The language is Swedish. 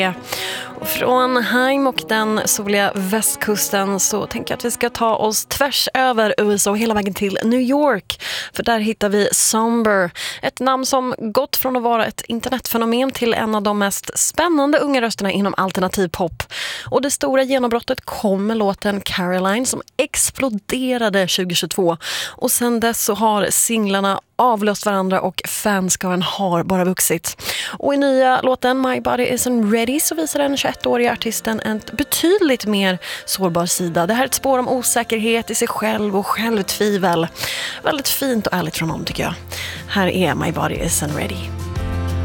Och från Heim och den soliga västkusten så tänker jag att vi ska ta oss tvärs över USA och hela vägen till New York. För där hittar vi Somber, ett namn som gått från att vara ett internetfenomen till en av de mest spännande unga rösterna inom alternativ pop. Och det stora genombrottet kom med låten Caroline som exploderade 2022. Och sen dess så har singlarna avlöst varandra och fanskaran har bara vuxit. Och i nya låten My Body Isn't Ready så visar den 21-åriga artisten en betydligt mer sårbar sida. Det här är ett spår om osäkerhet i sig själv och självtvivel. Väldigt fint och ärligt från honom tycker jag. Här är My Body Isn't Ready.